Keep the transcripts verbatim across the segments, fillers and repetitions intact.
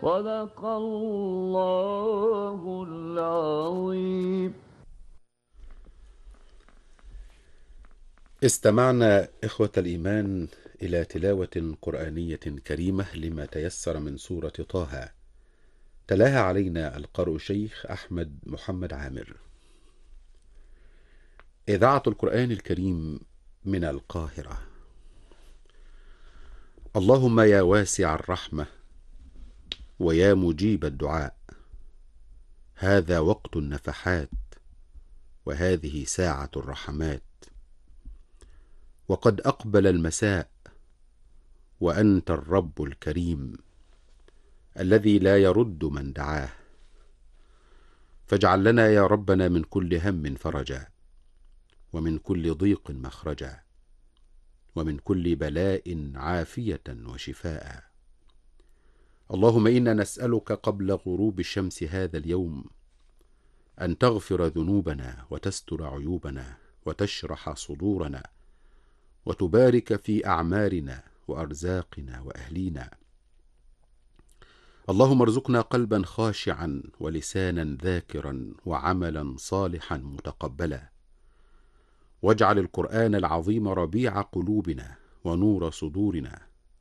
صدق الله العظيم. استمعنا إخوة الإيمان إلى تلاوة قرآنية كريمة لما تيسر من سورة طه، تلاها علينا القارئ الشيخ أحمد محمد عامر. إذاعة القرآن الكريم من القاهرة. اللهم يا واسع الرحمة ويا مجيب الدعاء، هذا وقت النفحات وهذه ساعة الرحمات، وقد أقبل المساء وأنت الرب الكريم الذي لا يرد من دعاه، فاجعل لنا يا ربنا من كل هم فرجا، ومن كل ضيق مخرجا، ومن كل بلاء عافية وشفاء. اللهم إنا نسألك قبل غروب الشمس هذا اليوم أن تغفر ذنوبنا وتستر عيوبنا وتشرح صدورنا وتبارك في أعمارنا وأرزاقنا وأهلينا. اللهم ارزقنا قلبا خاشعا ولسانا ذاكرا وعملا صالحا متقبلا، واجعل القرآن العظيم ربيع قلوبنا ونور صدورنا.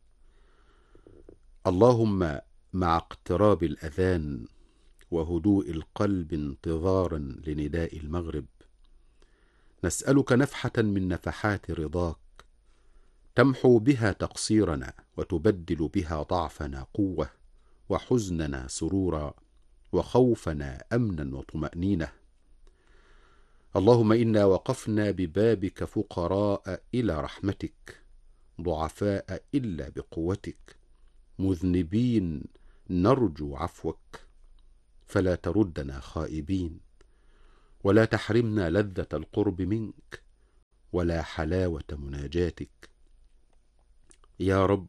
اللهم مع اقتراب الأذان وهدوء القلب انتظارا لنداء المغرب، نسألك نفحة من نفحات رضاك تمحو بها تقصيرنا وتبدل بها ضعفنا قوة وحزننا سرورا وخوفنا أمنا وطمأنينة. اللهم إنا وقفنا ببابك فقراء إلى رحمتك، ضعفاء إلا بقوتك، مذنبين نرجو عفوك، فلا تردنا خائبين، ولا تحرمنا لذة القرب منك ولا حلاوة مناجاتك. يا رب،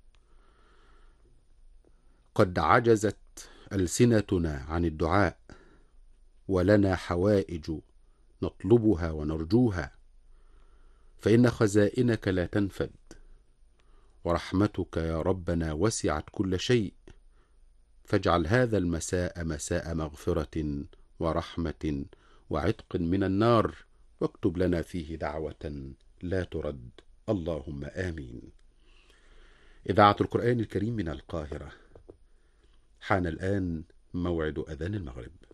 قد عجزت ألسنتنا عن الدعاء، ولنا حوائج نطلبها ونرجوها، فإن خزائنك لا تنفد، ورحمتك يا ربنا وسعت كل شيء. فاجعل هذا المساء مساء مغفرة ورحمة وعتق من النار، واكتب لنا فيه دعوة لا ترد، اللهم آمين. إذاعة القرآن الكريم من القاهرة. حان الآن موعد أذان المغرب.